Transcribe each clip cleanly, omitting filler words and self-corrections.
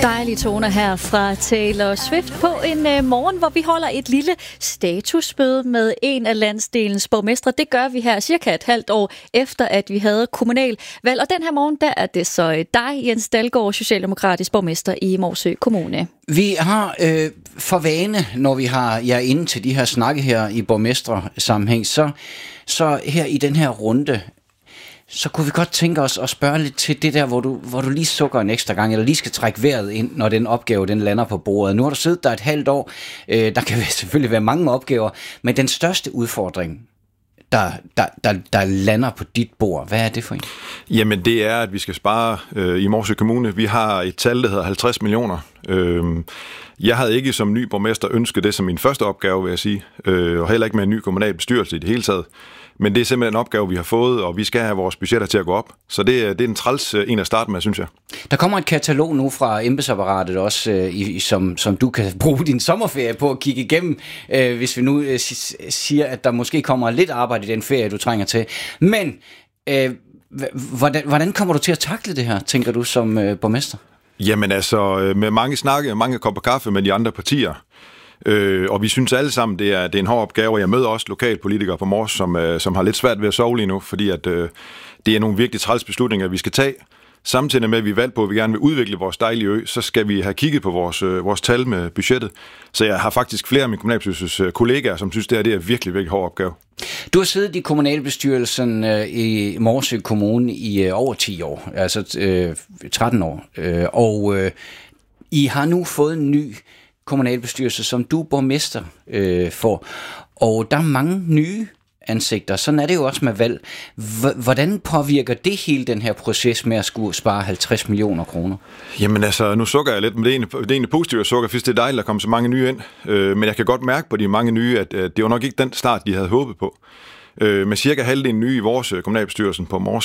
Dejlige toner her fra Taylor Swift på en morgen, hvor vi holder et lille statusmøde med en af landsdelens borgmestre. Det gør vi her cirka et halvt år efter, at vi havde kommunalvalg. Og den her morgen, der er det så dig, Jens Dalgaard, socialdemokratisk borgmester i Morsø Kommune. Vi har for vane, når vi har jer inde til de her snakke her i borgmestre-sammenhæng, så her i den her runde, så kunne vi godt tænke os at spørge lidt til det der, hvor du lige sukker en ekstra gang, eller lige skal trække vejret ind, når den opgave den lander på bordet. Nu har du siddet der et halvt år. Der kan selvfølgelig være mange opgaver, men den største udfordring, der lander på dit bord, hvad er det for en? Jamen det er, at vi skal spare i Morsø Kommune. Vi har et tal, der hedder 50 millioner. Jeg havde ikke som ny borgmester ønsket det som min første opgave, vil jeg sige, og heller ikke med en ny kommunal bestyrelse i det hele taget. Men det er simpelthen en opgave, vi har fået, og vi skal have vores budgetter til at gå op. Så det er en træls en at starte med, synes jeg. Der kommer et katalog nu fra embedsapparatet også, som du kan bruge din sommerferie på at kigge igennem, hvis vi nu siger, at der måske kommer lidt arbejde i den ferie, du trænger til. Men hvordan kommer du til at takle det her, tænker du som borgmester? Jamen altså, med mange snakke, mange kopper kaffe med de andre partier. Og vi synes alle sammen, det er en hård opgave, og jeg møder også lokalpolitikere på Mors, som har lidt svært ved at sove lige nu, fordi at, det er nogle virkelig træls beslutninger, vi skal tage. Samtidig med, at vi er valgt på, at vi gerne vil udvikle vores dejlige ø, så skal vi have kigget på vores tal med budgettet. Så jeg har faktisk flere af mine kommunalbestyrelses kollegaer, som synes, det er virkelig, virkelig hård opgave. Du har siddet i kommunalbestyrelsen i Morsø Kommune i over 10 år, altså 13 år, og I har nu fået en ny kommunalbestyrelse, som du borgmester for, og der er mange nye ansigter. Sådan er det jo også med valg. Hvordan påvirker det hele den her proces med at skulle spare 50 millioner kroner? Jamen altså, nu sukker jeg lidt, men det er egentlig positivt at sukke, hvis det er dejligt, at der kommer så mange nye ind. Men jeg kan godt mærke på de mange nye, at det var nok ikke den start, de havde håbet på. Med cirka halvdelen nye i vores kommunalbestyrelsen på Mors,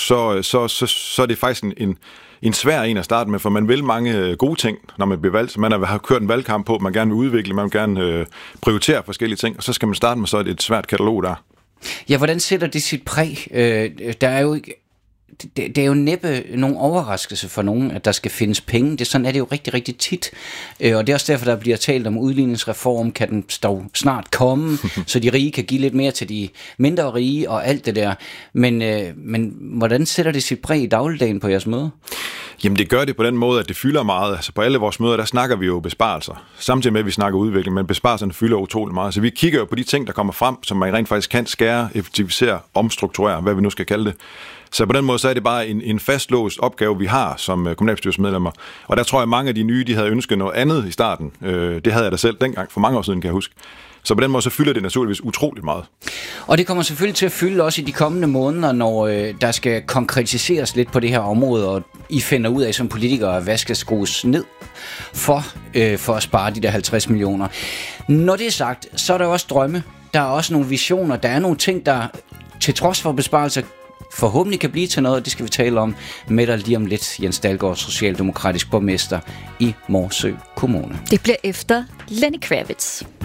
så er det faktisk en svær en at starte med, for man vil mange gode ting, når man bliver valgt. Man har kørt en valgkamp på, man gerne vil udvikle, man vil gerne prioritere forskellige ting, og så skal man starte med så et svært katalog der. Ja, hvordan sætter det sit præg? Der er jo ikke... Det er jo næppe nogen overraskelse for nogen, at der skal findes penge. Sådan er det jo rigtig, rigtig tit. Og det er også derfor, der bliver talt om udligningsreform. Kan den dog snart komme, så de rige kan give lidt mere til de mindre rige og alt det der. Men hvordan sætter det sit præg i dagligdagen på jeres møder? Jamen det gør det på den måde, at det fylder meget. Altså på alle vores møder, der snakker vi jo besparelser. Samtidig med, at vi snakker udvikling, men besparelserne fylder utrolig meget. Så vi kigger jo på de ting, der kommer frem, som man rent faktisk kan skære, effektivisere, omstrukturere, hvad vi nu skal kalde det. Så på den måde, så er det bare en fastlåst opgave, vi har som kommunalbestyrelsesmedlemmer. Og der tror jeg, mange af de nye, de havde ønsket noget andet i starten. Det havde jeg da selv dengang, for mange år siden, kan jeg huske. Så på den måde, så fylder det naturligvis utroligt meget. Og det kommer selvfølgelig til at fylde også i de kommende måneder, når der skal konkretiseres lidt på det her område, og I finder ud af som politikere, hvad skal skrues ned for at spare de der 50 millioner. Når det er sagt, så er der også drømme. Der er også nogle visioner. Der er nogle ting, der til trods for besparelser forhåbentlig kan blive til noget, og det skal vi tale om med dig lige om lidt. Jens Dalgaard, socialdemokratisk borgmester i Morsø Kommune. Det bliver efter Lenny Kravitz.